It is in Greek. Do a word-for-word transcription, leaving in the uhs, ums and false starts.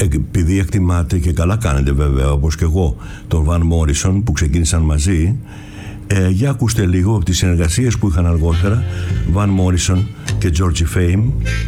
επειδή εκτιμάτε και καλά κάνετε βέβαια, όπως και εγώ, τον Van Morrison που ξεκίνησαν μαζί, ε, για ακούστε λίγο από τις συνεργασίες που είχαν αργότερα Van Morrison και Georgie Fame.